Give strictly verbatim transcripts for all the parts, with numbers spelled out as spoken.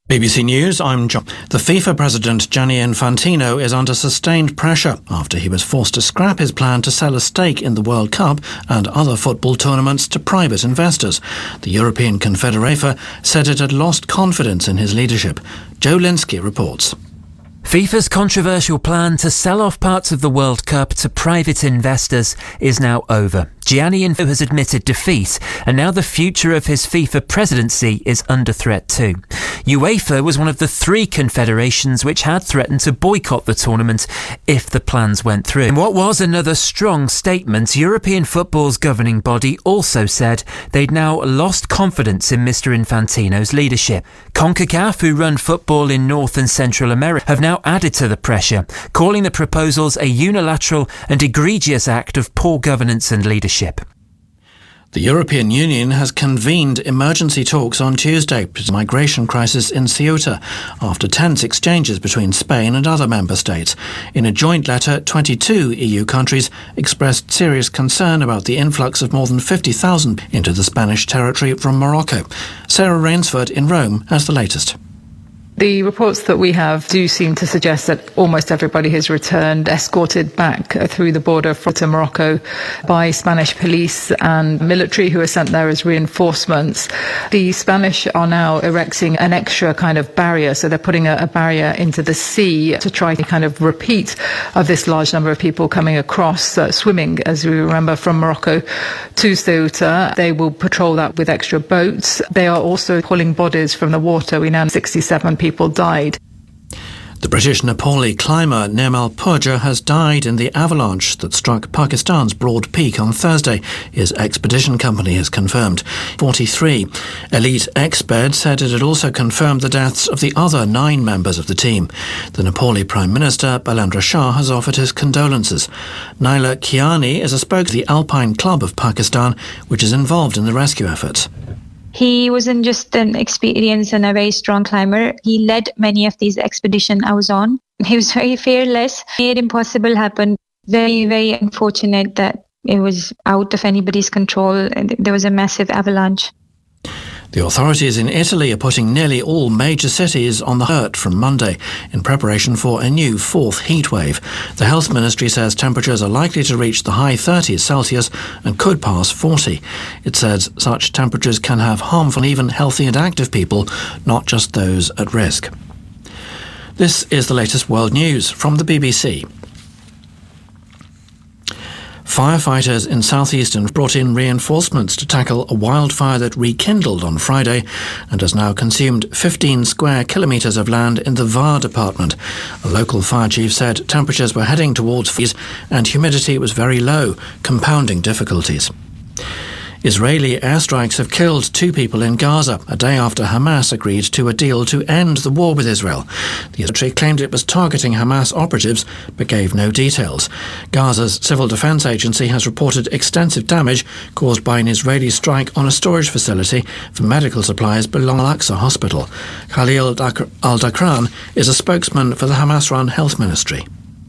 B B C News, I'm John. The FIFA president Gianni Infantino is under sustained pressure after he was forced to scrap his plan to sell a stake in the World Cup and other football tournaments to private investors. The European Confederation said it had lost confidence in his leadership. Joe Linsky reports. FIFA's controversial plan to sell off parts of the World Cup to private investors is now over. Gianni Infantino has admitted defeat, and now the future of his FIFA presidency is under threat too. UEFA was one of the three confederations which had threatened to boycott the tournament if the plans went through. In what was another strong statement, European football's governing body also said they'd now lost confidence in Mister Infantino's leadership. CONCACAF, who run football in North and Central America, have now added to the pressure, calling the proposals a unilateral and egregious act of poor governance and leadership. The European Union has convened emergency talks on Tuesday to the migration crisis in Ceuta after tense exchanges between Spain and other member states. In a joint letter, twenty-two E U countries expressed serious concern about the influx of more than fifty thousand into the Spanish territory from Morocco. Sarah Rainsford in Rome has the latest. The reports that we have do seem to suggest that almost everybody has returned, escorted back through the border to Morocco by Spanish police and military who are sent there as reinforcements. The Spanish are now erecting an extra kind of barrier, so they're putting a, a barrier into the sea to try to kind of repeat of this large number of people coming across, uh, swimming, as we remember, from Morocco to Ceuta. They will patrol that with extra boats. They are also pulling bodies from the water. We now know sixty-seven people People died. The British Nepali climber Nirmal Purja has died in the avalanche that struck Pakistan's Broad Peak on Thursday, his expedition company has confirmed. forty-three. Elite Exped said it had also confirmed the deaths of the other nine members of the team. The Nepali Prime Minister Balendra Shah has offered his condolences. Naila Kiani is a spokesperson for the Alpine Club of Pakistan, which is involved in the rescue efforts. He wasn't just an experienced and a very strong climber. He led many of these expeditions I was on. He was very fearless, made impossible happen. Very, very unfortunate that it was out of anybody's control and there was a massive avalanche. The authorities in Italy are putting nearly all major cities on the alert from Monday in preparation for a new fourth heat wave. The health ministry says temperatures are likely to reach the high thirties Celsius and could pass forty. It says such temperatures can have harmful even healthy and active people, not just those at risk. This is the latest world news from the B B C. Firefighters in southeastern brought in reinforcements to tackle a wildfire that rekindled on Friday and has now consumed fifteen square kilometres of land in the Var department. A local fire chief said temperatures were heading towards freeze and humidity was very low, compounding difficulties. Israeli airstrikes have killed two people in Gaza, a day after Hamas agreed to a deal to end the war with Israel. The military claimed it was targeting Hamas operatives, but gave no details. Gaza's civil defense agency has reported extensive damage caused by an Israeli strike on a storage facility for medical supplies belonging to Al-Aqsa Hospital. Khalil Al-Dakran is a spokesman for the Hamas-run health ministry.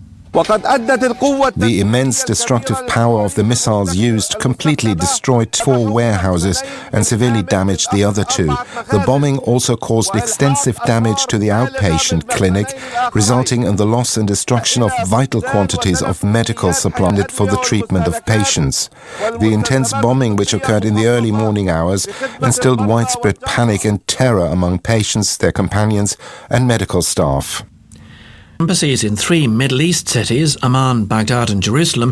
The immense destructive power of the missiles used completely destroyed four warehouses and severely damaged the other two. The bombing also caused extensive damage to the outpatient clinic, resulting in the loss and destruction of vital quantities of medical supplies for the treatment of patients. The intense bombing which occurred in the early morning hours instilled widespread panic and terror among patients, their companions and medical staff. Embassies in three Middle East cities, Amman, Baghdad and Jerusalem,